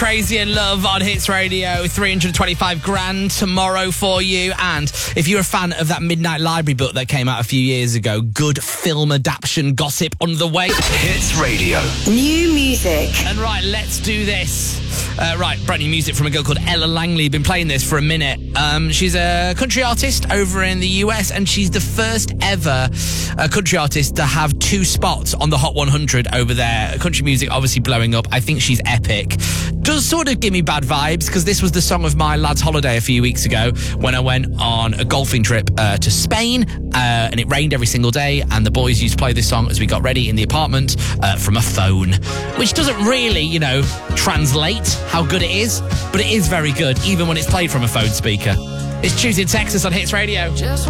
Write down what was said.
Crazy in Love on Hits Radio. 325 grand tomorrow for you. And if you're a fan of that Midnight Library book that came out a few years ago, good film adaptation gossip on the way. Hits Radio. New music. And right, let's do this. Brand new music from a girl called Ella Langley. Been playing this for a minute. She's a country artist over in the US, and she's the first ever country artist to have 2 spots on the Hot 100 over there. Country music obviously blowing up. I think she's epic. Does sort of give me bad vibes, because this was the song of my lad's holiday a few weeks ago when I went on a golfing trip to Spain, and it rained every single day, and the boys used to play this song as we got ready in the apartment from a phone, which doesn't really, translate how good it is, but it is very good, even when it's played from a phone speaker. It's Tuesday in Texas on Hits Radio. Just